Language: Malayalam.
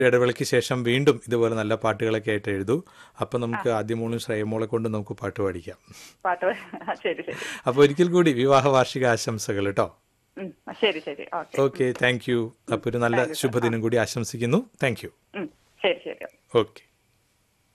ഇടവേളയ്ക്ക് ശേഷം വീണ്ടും ഇതുപോലെ നല്ല പാട്ടുകളൊക്കെ ആയിട്ട് എഴുതൂ. അപ്പം നമുക്ക് ആദ്യമോളും ശ്രേയമോളെ കൊണ്ട് നമുക്ക് പാട്ട് പാടിക്കാം. ശരി ശരി. അപ്പോൾ ഒരിക്കൽ കൂടി വിവാഹ വാർഷിക ആശംസകൾ കേട്ടോ. ശരി ശരി. Okay, thank you. അപ്പോൾ ഒരു നല്ല ശുഭദിനം കൂടി ആശംസിക്കുന്നു. Thank you. ശരി ശരി. ഓക്കെ.